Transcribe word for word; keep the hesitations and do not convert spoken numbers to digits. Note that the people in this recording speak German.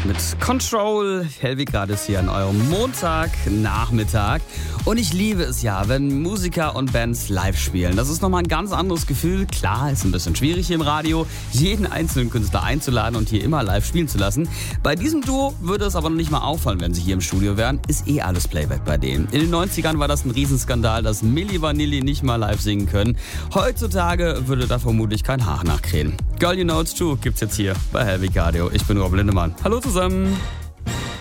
mit Control. Helwig gerade ist hier an eurem Montagnachmittag. Und ich liebe es ja, wenn Musiker und Bands live spielen. Das ist nochmal ein ganz anderes Gefühl. Klar, ist ein bisschen schwierig hier im Radio, jeden einzelnen Künstler einzuladen und hier immer live spielen zu lassen. Bei diesem Duo würde es aber noch nicht mal auffallen, wenn sie hier im Studio wären. Ist eh alles Playback bei denen. In den neunzigern war das ein Riesenskandal, dass Milli Vanilli nicht mal live singen können. Heutzutage würde da vermutlich kein Haar nachkrähen. Girl, You Know It's True gibt's jetzt hier bei Helwig Radio. Ich bin Rob Lindemann. Hallo zusammen.